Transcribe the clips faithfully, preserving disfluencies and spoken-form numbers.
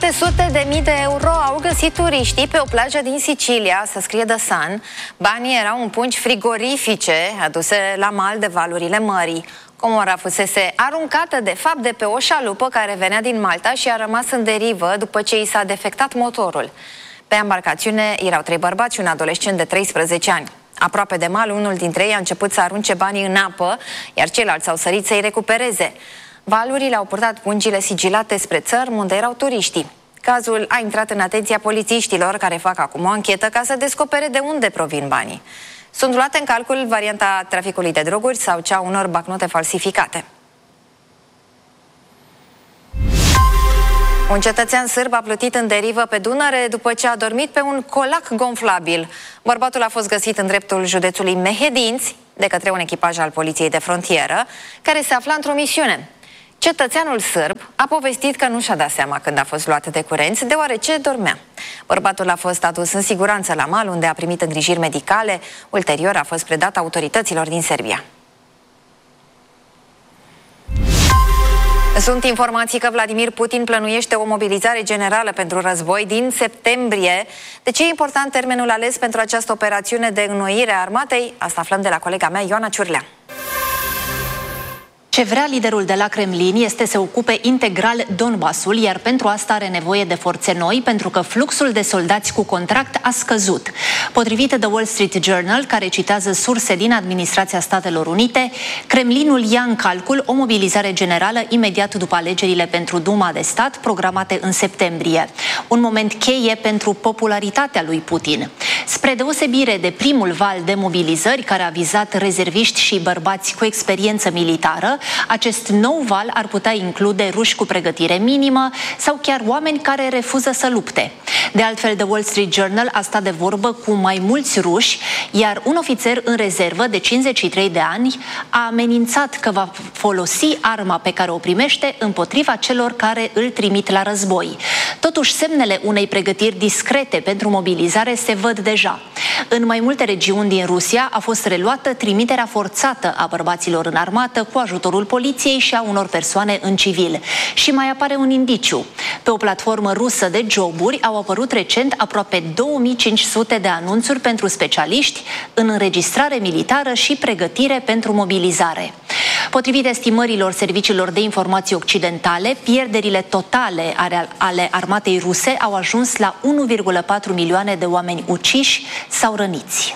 șapte sute de mii de euro au găsit turiștii pe o plajă din Sicilia, să scrie The Sun. Banii erau în pungi frigorifice aduse la mal de valurile mării. Comora fusese aruncată de fapt de pe o șalupă care venea din Malta și a rămas în derivă după ce i s-a defectat motorul. Pe embarcațiune erau trei bărbați și un adolescent de treisprezece ani. Aproape de mal, unul dintre ei a început să arunce banii în apă, iar ceilalți au sărit să-i recupereze. Valurile au purtat pungile sigilate spre țărm unde erau turiștii. Cazul a intrat în atenția polițiștilor, care fac acum o anchetă ca să descopere de unde provin banii. Sunt luate în calcul varianta traficului de droguri sau cea unor bancnote falsificate. Un cetățean sârb a plutit în derivă pe Dunăre după ce a dormit pe un colac gonflabil. Bărbatul a fost găsit în dreptul județului Mehedinți de către un echipaj al poliției de frontieră care se afla într-o misiune. Cetățeanul sârb a povestit că nu și-a dat seama când a fost luat de curenți, deoarece dormea. Bărbatul a fost adus în siguranță la mal, unde a primit îngrijiri medicale. Ulterior a fost predat autorităților din Serbia. Sunt informații că Vladimir Putin plănuiește o mobilizare generală pentru război din septembrie. De ce e important termenul ales pentru această operațiune de înnoire a armatei? Asta aflăm de la colega mea, Ioana Ciurlea. Ce vrea liderul de la Kremlin este să ocupe integral Donbasul, iar pentru asta are nevoie de forțe noi, pentru că fluxul de soldați cu contract a scăzut. Potrivit The Wall Street Journal, care citează surse din administrația Statelor Unite, Kremlinul ia în calcul o mobilizare generală imediat după alegerile pentru Duma de stat, programate în septembrie. Un moment cheie pentru popularitatea lui Putin. Spre deosebire de primul val de mobilizări, care a vizat rezerviști și bărbați cu experiență militară, acest nou val ar putea include ruși cu pregătire minimă sau chiar oameni care refuză să lupte. De altfel, The Wall Street Journal a stat de vorbă cu mai mulți ruși, iar un ofițer în rezervă de cincizeci și trei de ani a amenințat că va folosi arma pe care o primește împotriva celor care îl trimit la război. Totuși, semnele unei pregătiri discrete pentru mobilizare se văd deja. În mai multe regiuni din Rusia a fost reluată trimiterea forțată a bărbaților în armată cu ajutorul poliției și a unor persoane în civil. Și mai apare un indiciu. Pe o platformă rusă de joburi au apărut recent aproape două mii cinci sute de anunțuri pentru specialiști în înregistrare militară și pregătire pentru mobilizare. Potrivit estimărilor serviciilor de informații occidentale, pierderile totale ale armatei ruse au ajuns la unu virgulă patru milioane de oameni uciși sau răniți.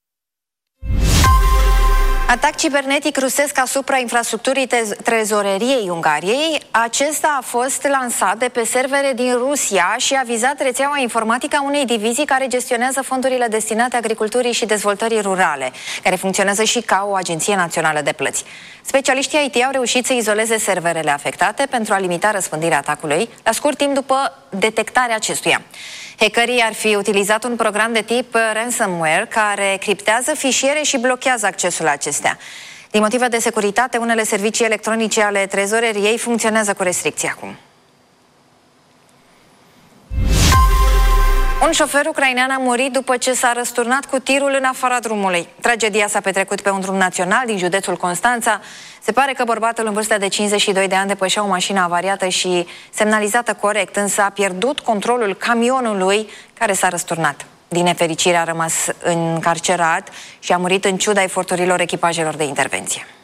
Atac cibernetic rusesc asupra infrastructurii trezoreriei Ungariei. Acesta a fost lansat de pe servere din Rusia și a vizat rețeaua informatică a unei divizii care gestionează fondurile destinate agriculturii și dezvoltării rurale, care funcționează și ca o agenție națională de plăți. Specialiștii I T au reușit să izoleze serverele afectate pentru a limita răspândirea atacului la scurt timp după detectarea acestuia. Hackerii ar fi utilizat un program de tip ransomware care criptează fișiere și blochează accesul la acestea. Din motive de securitate, unele servicii electronice ale trezoreriei funcționează cu restricții acum. Un șofer ucrainean a murit după ce s-a răsturnat cu tirul în afara drumului. Tragedia s-a petrecut pe un drum național din județul Constanța. Se pare că bărbatul în vârstă de cincizeci și doi de ani depășea o mașină avariată și semnalizată corect, însă a pierdut controlul camionului care s-a răsturnat. Din nefericire a rămas încarcerat și a murit în ciuda eforturilor echipajelor de intervenție.